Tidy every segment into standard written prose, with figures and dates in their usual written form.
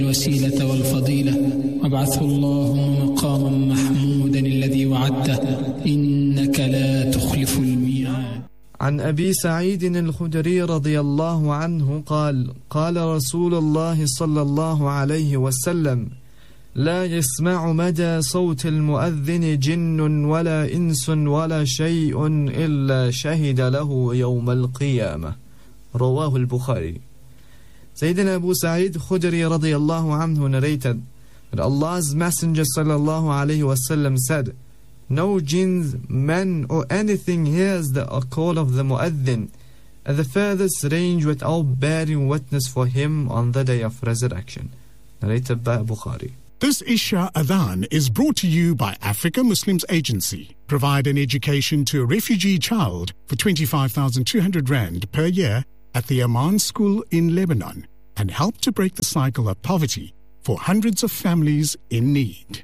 الوسيلة والفضيلة وابعثه اللهم مقاما محمودا الذي وعدته إنك لا تخلف الميعاد. عن أبي سعيد الخدري رضي الله عنه قال: قال رسول الله صلى الله عليه وسلم: لا يسمع مدى صوت المؤذن جن ولا إنس ولا شيء إلا شهد له يوم القيامة. رواه البخاري. Sayyidina Abu Sa'id Khudri radiyallahu anhu narrated that Allah's Messenger sallallahu alayhi wasallam said, no jinns, men or anything hears the call of the mu'adhin at the furthest range without bearing witness for him on the day of resurrection. Narrated by Bukhari. This Isha Adhan is brought to you by Africa Muslims Agency. Provide an education to a refugee child for 25,200 Rand per year at the Aman School in Lebanon and help to break the cycle of poverty for hundreds of families in need.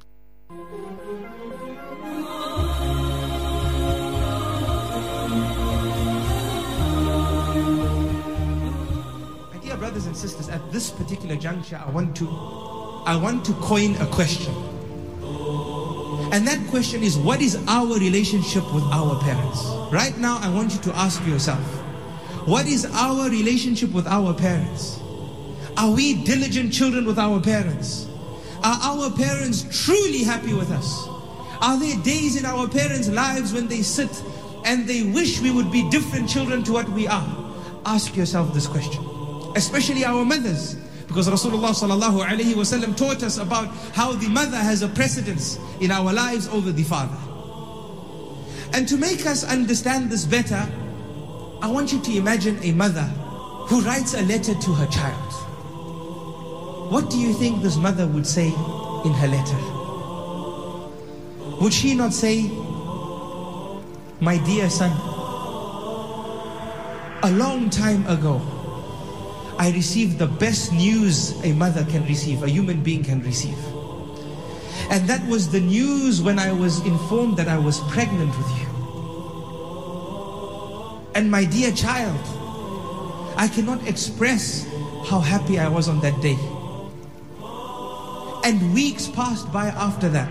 My dear brothers and sisters, at this particular juncture, I want to coin a question. And that question is, what is our relationship with our parents? Right now, I want you to ask yourself, what is our relationship with our parents? Are we diligent children with our parents? Are our parents truly happy with us? Are there days in our parents' lives when they sit and they wish we would be different children to what we are? Ask yourself this question, especially our mothers, because Rasulullah sallallahu alaihi wasallam taught us about how the mother has a precedence in our lives over the father. And to make us understand this better, I want you to imagine a mother who writes a letter to her child. What do you think this mother would say in her letter? Would she not say, my dear son, a long time ago, I received the best news a mother can receive, a human being can receive. And that was the news when I was informed that I was pregnant with you. And my dear child, I cannot express how happy I was on that day. And weeks passed by after that.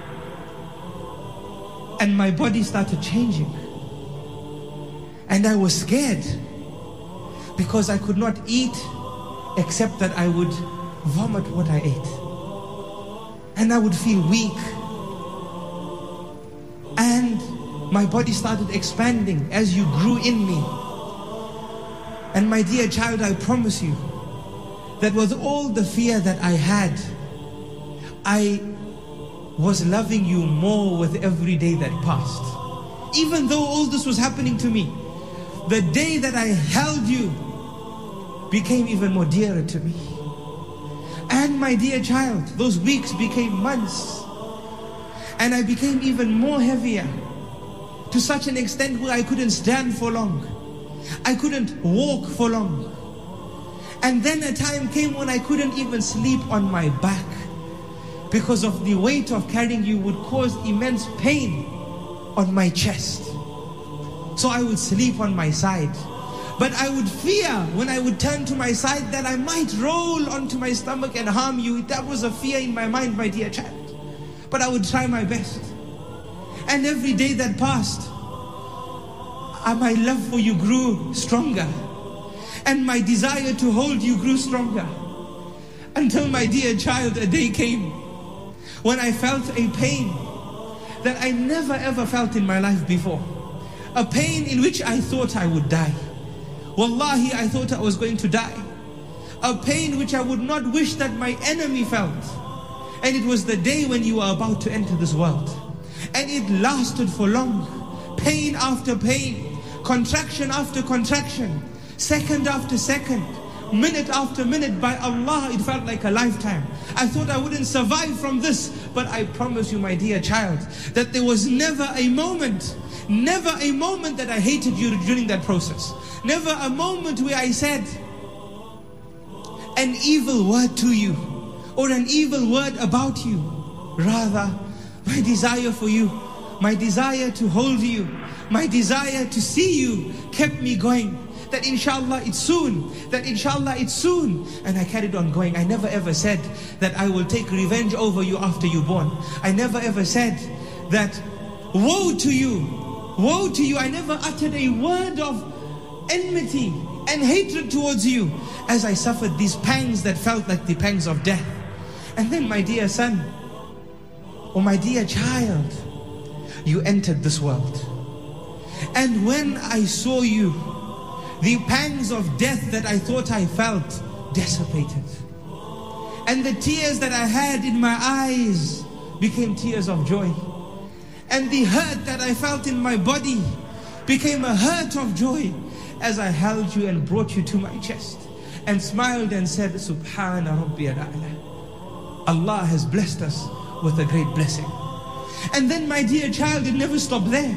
And my body started changing. And I was scared because I could not eat except that I would vomit what I ate. And I would feel weak. And my body started expanding as you grew in me. And my dear child, I promise you that with all the fear that I had, I was loving you more with every day that passed. Even though all this was happening to me, the day that I held you became even more dearer to me. And my dear child, those weeks became months. And I became even more heavier, to such an extent where I couldn't stand for long. I couldn't walk for long. And then a time came when I couldn't even sleep on my back, because of the weight of carrying you would cause immense pain on my chest. So I would sleep on my side. But I would fear when I would turn to my side that I might roll onto my stomach and harm you. That was a fear in my mind, my dear child. But I would try my best. And every day that passed, my love for you grew stronger. And my desire to hold you grew stronger. Until, my dear child, a day came when I felt a pain that I never ever felt in my life before. A pain in which I thought I would die. Wallahi, I thought I was going to die. A pain which I would not wish that my enemy felt. And it was the day when you were about to enter this world. And it lasted for long. Pain after pain, contraction after contraction, second after second, minute after minute. By Allah, it felt like a lifetime. I thought I wouldn't survive from this. But I promise you, my dear child, that there was never a moment that I hated you during that process. Never a moment where I said an evil word to you or an evil word about you. Rather, my desire for you, my desire to hold you, my desire to see you kept me going. that inshallah it's soon, that inshallah it's soon. And I carried on going. I never ever said that I will take revenge over you after you're born. I never ever said that, woe to you, woe to you. I never uttered a word of enmity and hatred towards you as I suffered these pangs that felt like the pangs of death. And then, my dear son, or my dear child, you entered this world. And when I saw you, the pangs of death that I thought I felt dissipated. And the tears that I had in my eyes became tears of joy. And the hurt that I felt in my body became a hurt of joy as I held you and brought you to my chest and smiled and said, Subhana Rabbi al-A'la. Allah has blessed us with a great blessing. And then, my dear child, it never stopped there.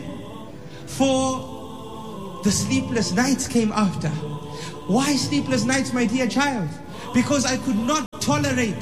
For the sleepless nights came after. Why sleepless nights, my dear child? Because I could not tolerate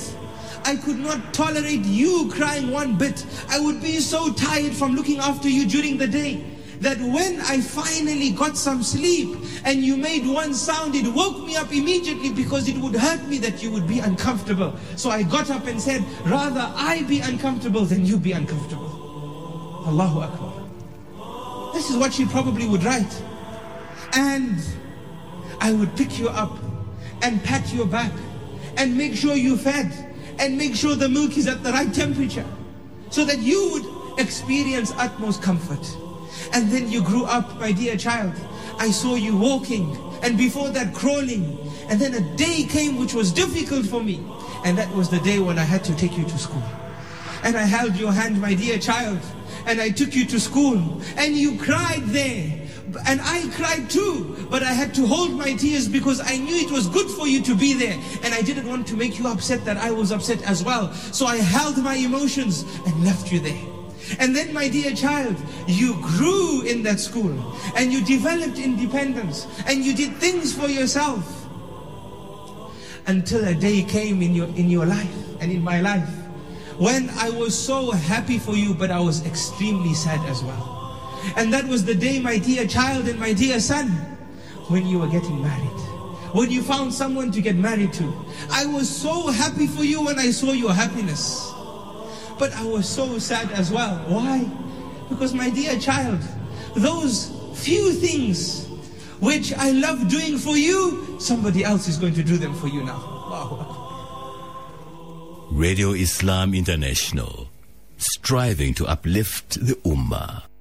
you crying one bit. I would be so tired from looking after you during the day that when I finally got some sleep and you made one sound, it woke me up immediately because it would hurt me that you would be uncomfortable. So I got up and said, rather I be uncomfortable than you be uncomfortable. Allahu Akbar. This is what she probably would write. And I would pick you up and pat your back and make sure you fed and make sure the milk is at the right temperature so that you would experience utmost comfort. And then you grew up, my dear child. I saw you walking, and before that crawling. And then a day came which was difficult for me. And that was the day when I had to take you to school. And I held your hand, my dear child, and I took you to school. And you cried there. And I cried too, but I had to hold my tears because I knew it was good for you to be there. And I didn't want to make you upset that I was upset as well. So I held my emotions and left you there. And then, my dear child, you grew in that school and you developed independence and you did things for yourself until a day came in your life and in my life when I was so happy for you, but I was extremely sad as well. And that was the day, my dear child and my dear son, when you were getting married, when you found someone to get married to. I was so happy for you when I saw your happiness. But I was so sad as well. Why? Because, my dear child, those few things which I love doing for you, somebody else is going to do them for you now. Radio Islam International, striving to uplift the Ummah.